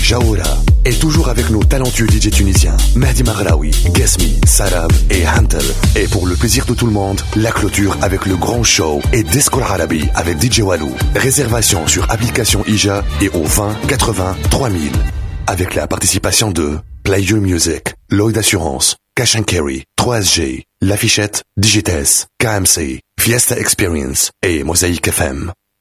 Jaoura. Et toujours avec nos talentueux DJ tunisiens, Mehdi Maghraoui, Gasmi, Sarab et Hantel. Et pour le plaisir de tout le monde, la clôture avec le grand show et Disco Arabi avec DJ Walou. Réservation sur application IJA et au 20 80 3000. Avec la participation de Play Your Music, Lloyd Assurance, Cash & Carry, 3SG, L'Affichette, Digites, KMC, Fiesta Experience et Mosaïque FM.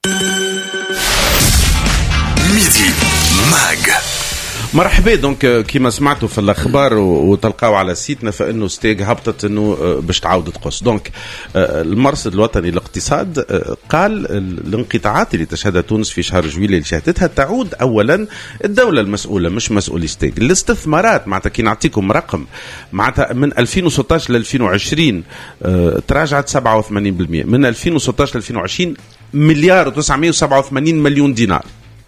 Midi Mag. مرحبا. دونك كيما سمعتوا في الاخبار وتلقاو على سيتنا فانه ستيغ هبطت انه باش تعاود تقص. دونك المرصد الوطني للاقتصاد قال الانقطاعات اللي تشهدها تونس في شهر جويلية اللي شهدتها تعود اولا الدوله المسؤوله مش مسؤولي ستيغ. الاستثمارات معناتها كي نعطيكم رقم معناتها من 2016 ل 2020 تراجعت 87%. من 2016 ل 2020 مليار و987 مليون دينار،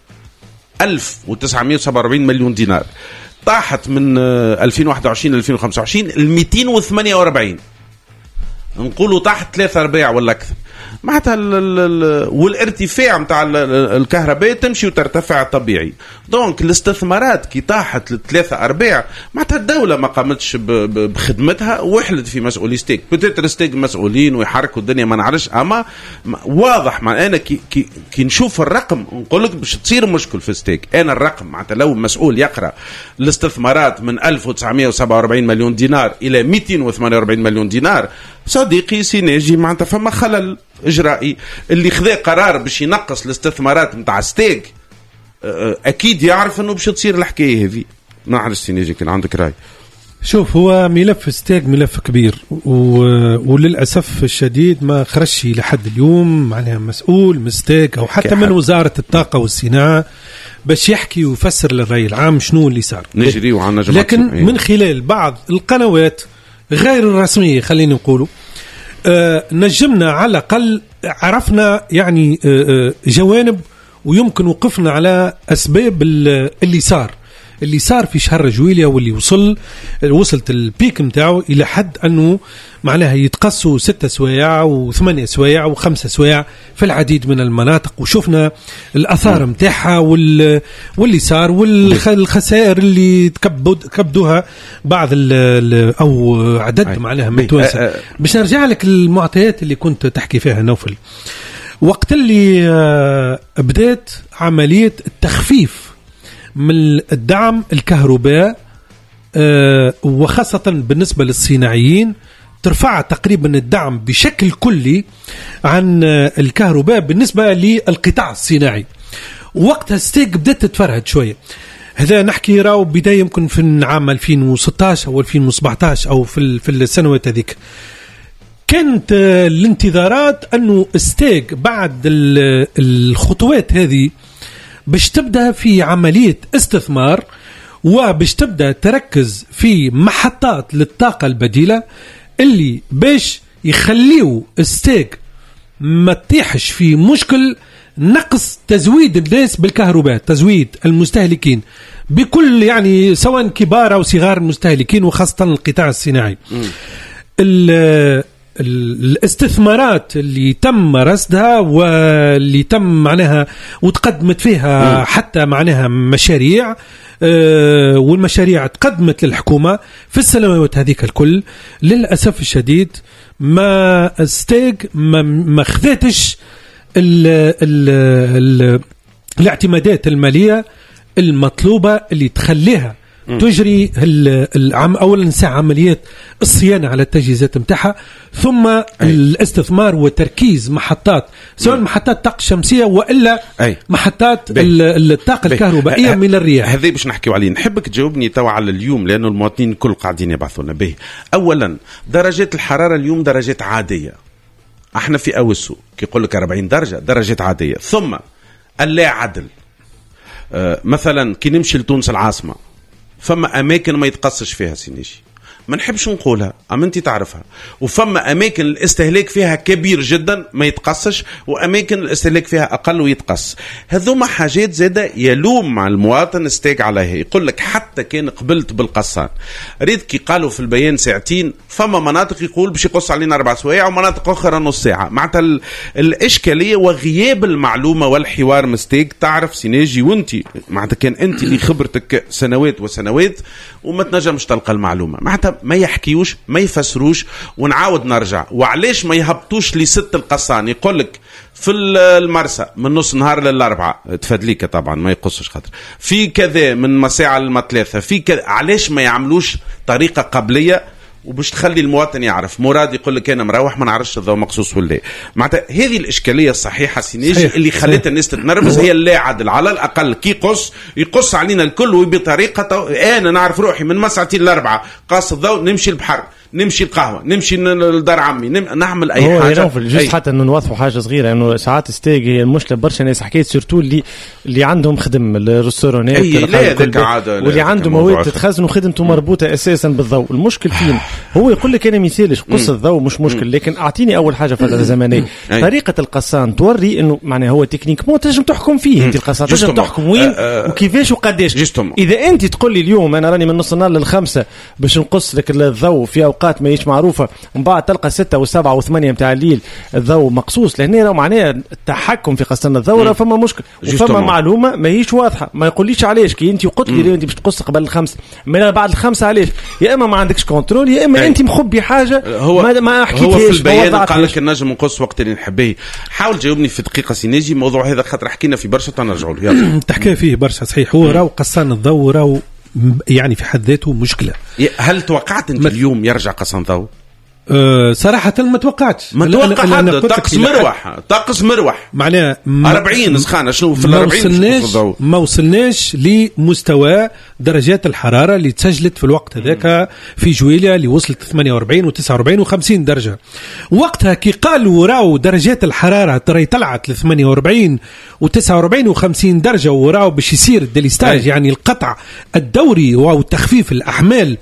1947 مليون دينار. طاحت من 2021 ل 2025 ال 248، نقولوا طاحت 3/4 ولا أكثر. معناتها والارتفاع متاع الكهرباء تمشي وترتفع طبيعي. دونك الاستثمارات كي طاحت ل3/4 معناتها الدولة ما قامتش بخدمتها وحلت في مسؤولي ستيك. بتتر ستيك مسؤولين ويحركوا الدنيا ما نعرفش، اما واضح مع انا كي نشوف الرقم نقول لك باش تصير مشكل في ستيك. انا الرقم معناتها لو مسؤول يقرا الاستثمارات من 1947 مليون دينار الى 248 مليون دينار، صديقي سيناجي معناتها فما خلل إجرائي. اللي خذا قرار باش ينقص الاستثمارات متاع ستيك أكيد يعرف أنه باش تصير الحكاية هذه. ما عرفش سيناجي كان عندك رأي. شوف، هو ملف ستيك ملف كبير وللأسف الشديد ما خرجش لحد اليوم معناها مسؤول من ستيك أو حتى من وزارة الطاقة والصناعة باش يحكي ويفسر للرأي العام شنو اللي صار. نجري وعنا جماعة، لكن من خلال بعض القنوات غير الرسمية خلينا نقولوا نجمنا على الأقل عرفنا يعني جوانب ويمكن وقفنا على أسباب اللي صار في شهر جويلية، واللي وصلت البيك متاعه إلى حد أنه معناها يتقصوا 6 سوايع و8 سوايع و5 سوايع في العديد من المناطق، وشفنا الأثار متاعها واللي صار والخسائر اللي كبدوها بعض أو عدد معناها من توانسة. باش نرجع لك المعطيات اللي كنت تحكي فيها نوفل. وقت اللي بدأت عملية التخفيف من الدعم الكهرباء وخاصة بالنسبة للصناعيين، ترفع تقريبا الدعم بشكل كلي عن الكهرباء بالنسبة للقطاع الصناعي. وقتها ستيك بدأت تتفرهد شوية. هذا نحكي راو بداية يمكن في العام 2016 أو 2017 أو في السنوات هذيك. كانت الانتظارات أنه ستيك بعد الخطوات هذه باش تبدأ في عملية استثمار وباش تبدأ تركز في محطات للطاقة البديلة اللي باش يخليو ستيك ما تطيحش في مشكل نقص تزويد الناس بالكهرباء، تزويد المستهلكين بكل يعني سواء كبار أو صغار المستهلكين وخاصة القطاع الصناعي. الاستثمارات اللي تم رصدها واللي تم معناها وتقدمت فيها حتى معناها مشاريع والمشاريع تقدمت للحكومة في السنوات هذيك الكل، للأسف الشديد ما ستيك ما خذتش الاعتمادات المالية المطلوبة اللي تخليها تجري أولا ساعة عمليات الصيانة على التجهيزات متاعها، ثم الاستثمار وتركيز محطات سواء محطات طاقة شمسية وإلا محطات الطاقة الكهربائية من الرياح. هذا باش نحكيو عليه. نحبك تجاوبني توا على اليوم لأنه المواطنين الكل قاعدين يبعثونا به. أولا درجات الحرارة اليوم درجات عادية، احنا في أوسو كي يقول لك 40 درجة درجات عادية. ثم اللا عدل، مثلا كي نمشي لتونس العاصمة فما أماكن ما يتقصش فيها سينيجي، ما نحبش نقولها أما أنت تعرفها. وفما أماكن الاستهلاك فيها كبير جدا ما يتقصش، وأماكن الاستهلاك فيها أقل ويتقص. هذوما حاجات زادة يلوم مع المواطن استيق عليها. يقول لك حتى كان قبلت بالقصان ريد كي قالوا في البيان ساعتين، فما مناطق يقول باش يقص علينا 4 سوايع ومناطق أخرى نص ساعة. معناتها الإشكالية وغياب المعلومة والحوار مستيق. تعرف سيناجي وانت معناتها كان انت اللي خبرتك سنوات وسنوات وما تنجمش تلقى المعلومة، معناتها ما يحكيوش ما يفسروش. ونعاود نرجع وعليش ما يهبطوش لست القصان يقول لك في المرسى من نص نهار لل4 تفادليك طبعا ما يقصش خاطر في كذا من مساعة لل3 في كذا. علاش ما يعملوش طريقة قبلية وباش تخلي المواطن يعرف؟ مراد يقول لك انا مروح ما نعرفش الضوء مقصوص ولا. معناتها هذه الاشكاليه الصحيحه سينيجي اللي خلت الناس تتنرفز هي اللا عدل. على الاقل كي يقص علينا الكل وبطريقه انا نعرف روحي من مساعتين ل4 قاص الضوء نمشي البحر نمشي القهوه نمشي لدار عمي نعمل اي حاجه. جست حتى انه نوضحوا حاجه صغيره انه ساعات ستيك هي المشكله برشا ناس حكيت سورتو اللي عندهم خدم الريستورانات واللي عندهم مواد تتخزن وخدمته مربوطه اساسا بالضوء. المشكل فين هو يقول لك انا مثالش قص الضوء مش مشكل، لكن اعطيني اول حاجه فتره زمنيه طريقه القصان توري انه معناها هو تكنيك مو تنجم تحكم فيه. انت القصان تنجم تحكم وين وكيفاش وقداش. اذا انت تقول لي اليوم انا راني من نص النهار لل5 باش نقص لك الضوء في اوقات ما هيش معروفه، ومن بعد تلقى 6 و7 و8 متاع الليل الضوء مقصوص، لهنا راه معناها التحكم في قصنا الضوء فما مشكل وفما معلومه ما هيش واضحه. ما يقوليش علاش كي انت قلت لي انت باش تقص قبل 5 من بعد 5 علاش؟ يا اما ما عندكش كنترول يا اما انت مخبي حاجه ما حكيتهاش. هو في البيان قال لك النجم نقص وقت اللي نحبه. حاول جاوبني في دقيقه سينيجي الموضوع هذا خاطر حكينا في برشا تنرجعوا له. تحكي فيه برشا صحيح. هو راهو قصان الضوء راهو يعني في حد ذاته مشكله. هل توقعت انت اليوم يرجع قصان ضوء؟ صراحة ما توقعتش. ما توقع حد طقس مروح معناه 40 سخانة شنو في 40 ما وصلناش لمستوى درجات الحرارة اللي تسجلت في الوقت هذاك في جويليا اللي وصلت 48 و49 و50 درجة. وقتها كي قالوا راو درجات الحرارة ترى طلعت ل 48 و49 و50 درجة وراو باش يصير الديليستاج يعني القطع الدوري وتخفيف الأحمال.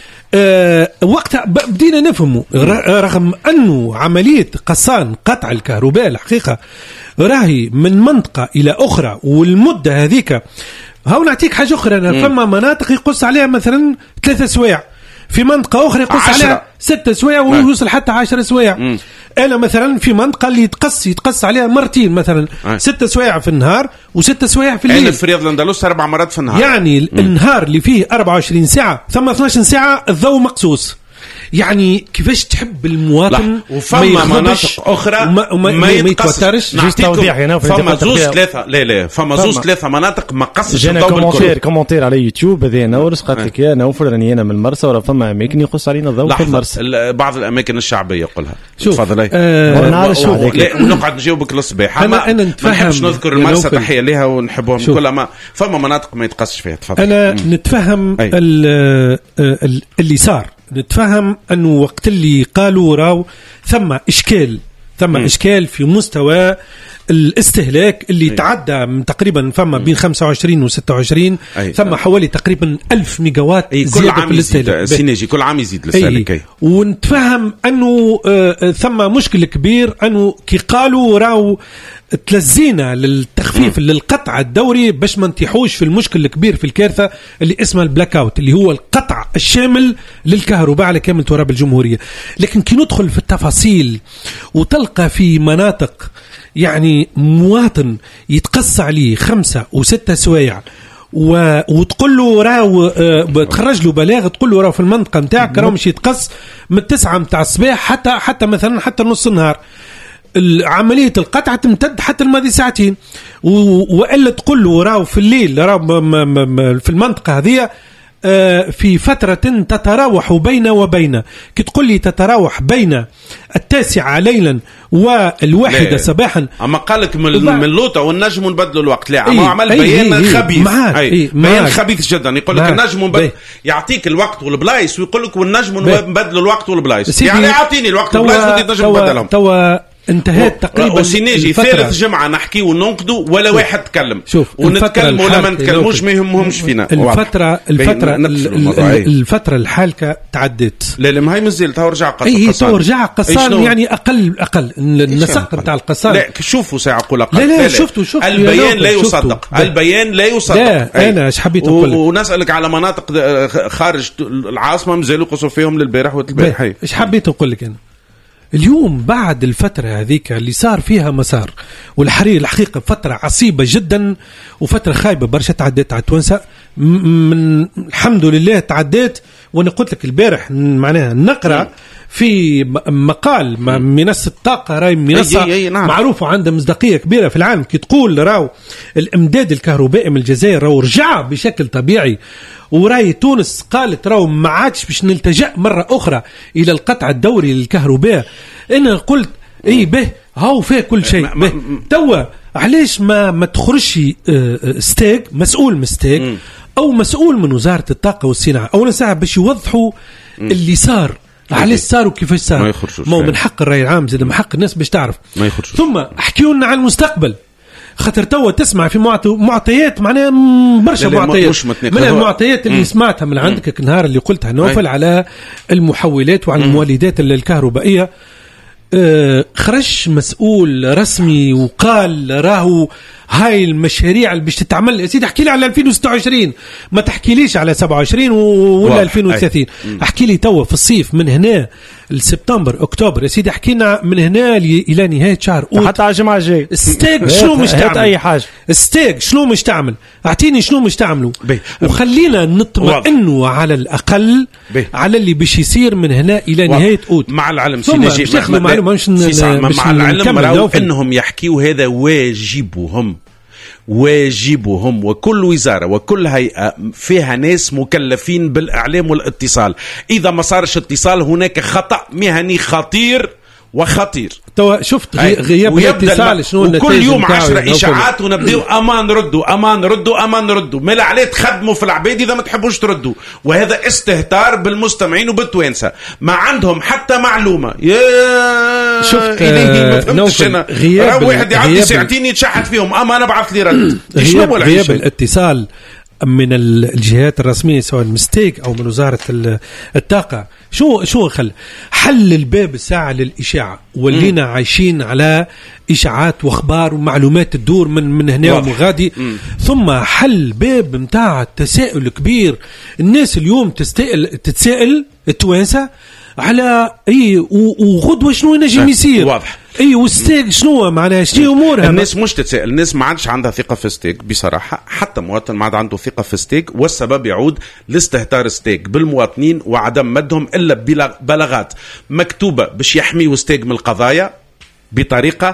وقتها بدينا نفهمه رغم أنه عملية قصان قطع الكهرباء الحقيقة راهي من منطقة إلى أخرى والمدة هذيك. هاو نعطيك حاجة أخرى فما مناطق يقص عليها مثلا 3 سوايع، في منطقة أخرى يقص عليها 6 سوايع ويوصل حتى 10 سوايع. أنا مثلا في منطقة اللي يتقص عليها مرتين مثلا 6 سوايع في النهار و6 سوايع في الليل. أنا في رياض الأندلس 4 مرات في النهار. يعني النهار اللي فيه 24 ساعة ثم 12 ساعة الضوء مقصوص. يعني كيفاش تحب المواطن وفما مناطق أخرى ما يتقصش. فما زوز 3 لا فما زوز 3 مناطق ما قصش الضوء بالكل. كومنتير على يوتيوب هذه نورس قالت لك يا نوفل راني أنا من المرسى ورا فما أماكن يقص علينا الضوء في المرسى. بعض الأماكن الشعبية قلها تفضل. نقعد نجاوبك للصباح. أنا نحبش نذكر المرسى تحية لها ونحبهم كلها ما فما مناطق ما يتقصش فيها. تفضل. أنا نتفهم اللي صار. نتفهم أنه وقت اللي قالوا راو ثم إشكال في مستوى الاستهلاك اللي تعدى من تقريبا فما بين 25 و 26 ثم حوالي تقريبا 1000 ميجاوات زيادة في الاستهلاك سينيجي كل عام يزيد الاستهلاك. ونتفهم أنه ثم مشكل كبير أنه كي قالوا راو تلزينا للتخفيف للقطع الدوري باش ما نتيحوش في المشكل الكبير في الكارثة اللي اسمها البلاك اوت اللي هو القطع الشامل للكهرباء على كامل تراب الجمهورية. لكن كي ندخل في التفاصيل وتلقى في مناطق يعني مواطن يتقص عليه 5 و6 سوايع وتقول له راو تخرج له بلاغ تقول له راو في المنطقة متاعك راو مش يتقص من 9 متاع الصباح حتى مثلا حتى نص النهار. عملية القطع تمتد حتى الماضي ساعتين وإلا تقول له راو في الليل راو في المنطقة هذه في فترة تتراوح بين وبين. كي تقول لي تتراوح بين 9 ليلا و1 صباحا. أما قالك من لوطة والنجم نبدلوا الوقت. لا أما عمل بيان خبيث بيان خبيث جدا. يقول لك النجم يعطيك الوقت والبلايص ويقول لك والنجم نبدلوا الوقت والبلايص. يعني أعطيني الوقت والبلايص ودي نجم نبدلهم. انتهت تقريبا وسينيجي ثالث جمعه نحكي وننقدوا ولا واحد تكلم ونتكلم ولا ما نتكلموش ما يهمهمش فينا. الفتره الحالكه تعدت. لا ما هي مازال تو رجع قصان. رجع قصان يعني اقل النسق نتاع القصان. لا شوفوا ساعه اقول لك لا شفتوا البيان لا يصدق. البيان لا يصدق. لا انا ايش حبيت اقول لك ونسالك على مناطق خارج العاصمه مازالوا قصوا فيهم للبارح والبارح. ايش حبيت اقول لك انا اليوم بعد الفترة هذيك اللي صار فيها مسار والحرير الحقيقة فترة عصيبة جدا وفترة خايبة برشا تعديت على توانسة من الحمد لله تعديت. وانا قلت لك البارح معناها نقرأ في مقال منصة الطاقة راي منصة معروفة عندها مصداقية كبيرة في العالم كي تقول راو الامداد الكهربائي من الجزائر راو رجع بشكل طبيعي وراي تونس قالت راو ما عادش باش نلتجأ مرة أخرى إلى القطع الدوري للكهرباء. أنا قلت إيه به هاو فيه كل شيء توا علاش ما تخرجش ستيج مسؤول مستيج أو مسؤول من وزارة الطاقة والصناعة أولا ساعة باش يوضحوا اللي صار علاش صار وكيفاش صار. ما من حق الرأي العام زي من حق الناس باش تعرف. ثم احكيوا لنا عن المستقبل خاطر توا تسمع في معطيات معناها برشا معطيات من المعطيات اللي سمعتها من عندك النهار اللي قلتها نوفل على المحولات وعلى المولدات الكهربائية. خرج مسؤول رسمي وقال راهو هاي المشاريع اللي باش تتعمل. يا سيدي احكي لي على 2026 ما تحكي ليش على 27 ولا 2030. احكي لي توا في الصيف من هنا لسبتمبر اكتوبر. يا سيدي احكي لنا من هنا الى نهايه شهر حتى على الجمعه الجايه ستيك شنو مش تعمل اي حاجه. ستيك شنو مش تعمل اعطيني شنو مش تعملوا وخلينا نطمئنوا على الاقل على اللي باش يصير من هنا الى نهايه اوت. مع العلم سيدي مع العلم انهم يحكيوا هذا واجبهم وكل وزارة وكل هيئة فيها ناس مكلفين بالإعلام والاتصال. إذا ما صارش اتصال هناك خطأ مهني خطير وخطير. توا شفت غياب الاتصال شنو النتائج. وكل يوم 10 إشاعات ونبدأ أمان ردوا ما عليه تخدموا في العباد إذا ما تحبوش تردوا. وهذا استهتار بالمستمعين وبالتوانسة ما عندهم حتى معلومة. شفت غياب واحد يعطي ساعتين يتشحت فيهم أنا بعث لي رد. غياب الاتصال من الجهات الرسمية سواء المستيك أو من وزارة الطاقة شو حل الباب الساعة للإشاعة ولينا عايشين على إشاعات وأخبار ومعلومات تدور من هنا ومغادي. ثم حل باب متاع تساؤل كبير. الناس اليوم تتساءل التوانسة على وغدوة شنو ينجم يصير. واضح وستيك شنو معناها شنو امورها. الناس مش تتساءل. الناس ما عادش عندها ثقه في ستيك بصراحه. حتى مواطن ما عاد عنده ثقه في ستيك والسبب يعود لاستهتار ستيك بالمواطنين وعدم مدهم الا ببلاغات مكتوبه باش يحميوا ستيك من القضايا بطريقه